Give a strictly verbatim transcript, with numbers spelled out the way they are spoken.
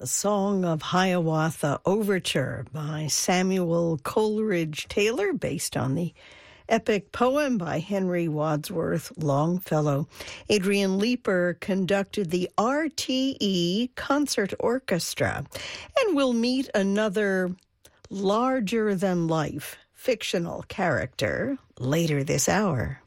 The Song of Hiawatha Overture by Samuel Coleridge Taylor, based on the epic poem by Henry Wadsworth Longfellow. Adrian Leeper conducted the R T E Concert Orchestra, and we'll meet another larger-than-life fictional character later this hour.